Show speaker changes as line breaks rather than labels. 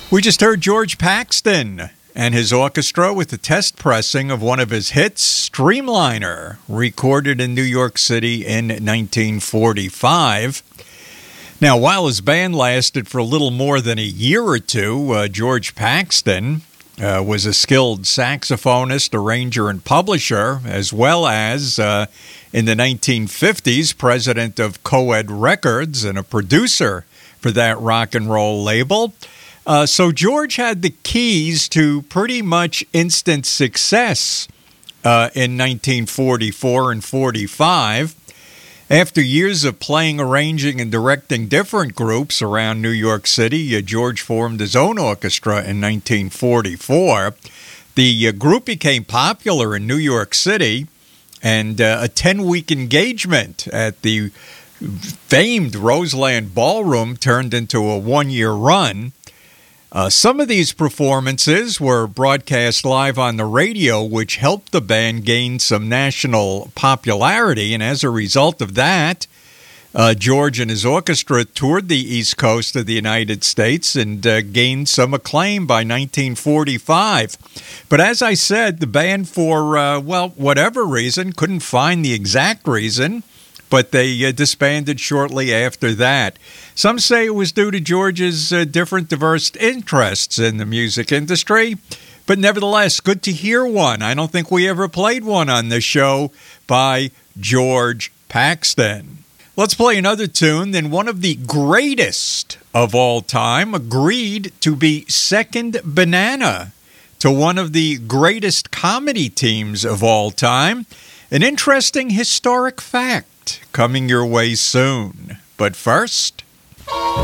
We just heard George Paxton and his orchestra with the test pressing of one of his hits, Streamliner, recorded in New York City in 1945. Now, while his band lasted for a little more than a year or two, George Paxton was a skilled saxophonist, arranger, and publisher, as well as, in the 1950s, president of Coed Records and a producer for that rock and roll label. So George had the keys to pretty much instant success in 1944 and 45. After years of playing, arranging, and directing different groups around New York City, George formed his own orchestra in 1944. The group became popular in New York City, and a 10-week engagement at the famed Roseland Ballroom turned into a one-year run. Some of these performances were broadcast live on the radio, which helped the band gain some national popularity. And as a result of that, George and his orchestra toured the East Coast of the United States and gained some acclaim by 1945. But as I said, the band, for, whatever reason, couldn't find the exact reason, but they disbanded shortly after that. Some say it was due to George's different, diverse interests in the music industry, but nevertheless, good to hear one. I don't think we ever played one on this show by George Paxton. Let's play another tune. Then one of the greatest of all time agreed to be second banana to one of the greatest comedy teams of all time. An interesting historic fact coming your way soon. But first...